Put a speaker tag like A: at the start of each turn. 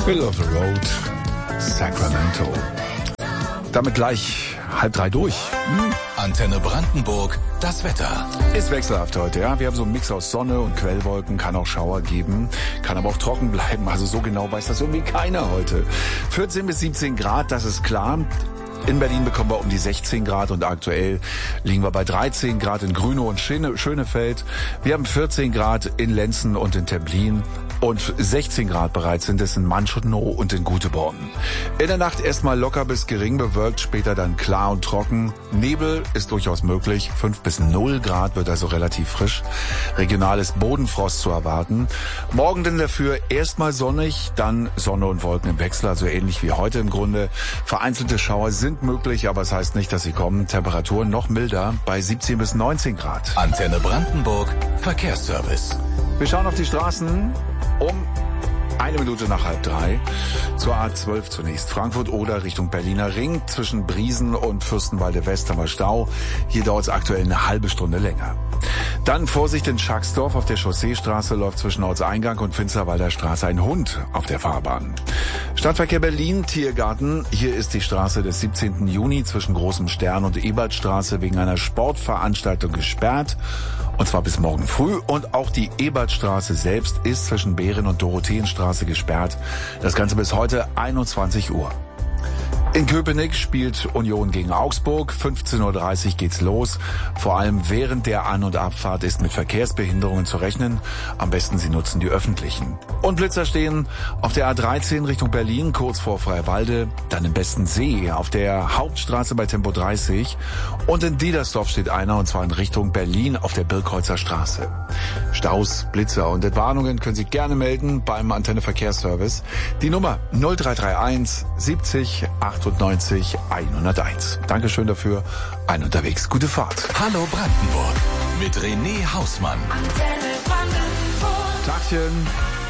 A: Middle of the Road, Sacramento. Damit gleich 2:30 durch.
B: Antenne Brandenburg, das Wetter.
A: Ist wechselhaft heute, ja. Wir haben so einen Mix aus Sonne und Quellwolken, kann auch Schauer geben, kann aber auch trocken bleiben. Also so genau weiß das irgendwie keiner heute. 14 bis 17 Grad, das ist klar. In Berlin bekommen wir um die 16 Grad und aktuell liegen wir bei 13 Grad in Grünow und Schönefeld. Wir haben 14 Grad in Lenzen und in Templin. Und 16 Grad bereits sind es in Manschutnow und in Guteborn. In der Nacht erstmal locker bis gering bewölkt, später dann klar und trocken. Nebel ist durchaus möglich. 5 bis 0 Grad wird also relativ frisch. Regional ist Bodenfrost zu erwarten. Morgen dann dafür erstmal sonnig, dann Sonne und Wolken im Wechsel, also ähnlich wie heute im Grunde. Vereinzelte Schauer sind möglich, aber es heißt nicht, dass sie kommen. Temperaturen noch milder bei 17 bis 19 Grad.
B: Antenne Brandenburg, Verkehrsservice.
A: Wir schauen auf die Straßen um 1 Minute nach 2:30 zur A12 zunächst. Frankfurt-Oder Richtung Berliner Ring. Zwischen Briesen und Fürstenwalde West haben wir Stau. Hier dauert es aktuell eine halbe Stunde länger. Dann Vorsicht in Schacksdorf. Auf der Chausseestraße läuft zwischen Ortseingang und Finsterwalder Straße ein Hund auf der Fahrbahn. Stadtverkehr Berlin, Tiergarten. Hier ist die Straße des 17. Juni zwischen Großem Stern und Ebertstraße wegen einer Sportveranstaltung gesperrt. Und zwar bis morgen früh. Und auch die Ebertstraße selbst ist zwischen Behren und Dorotheenstraße gesperrt. Das Ganze bis heute 21 Uhr. In Köpenick spielt Union gegen Augsburg. 15:30 Uhr geht's los. Vor allem während der An- und Abfahrt ist mit Verkehrsbehinderungen zu rechnen. Am besten Sie nutzen die öffentlichen. Und Blitzer stehen auf der A13 Richtung Berlin, kurz vor Freiwalde. Dann im Bestensee auf der Hauptstraße bei Tempo 30. Und in Diedersdorf steht einer, und zwar in Richtung Berlin auf der Birkholzer Straße. Staus, Blitzer und Entwarnungen können Sie gerne beim Antenne Verkehrsservice. Die Nummer 0331 70 98 101. Dankeschön dafür. Ein unterwegs. Gute Fahrt.
B: Hallo Brandenburg mit René Hausmann.
C: Antenne Brandenburg.
A: Tagchen.